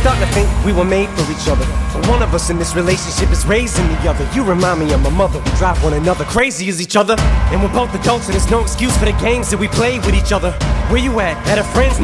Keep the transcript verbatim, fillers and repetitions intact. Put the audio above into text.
starting to think we were made for each other, but one of us in this relationship is raising the other. You remind me of my mother, we drive one another crazy as each other. And we're both adults and there's no excuse for the games that we play with each other. Where you at? At a friend's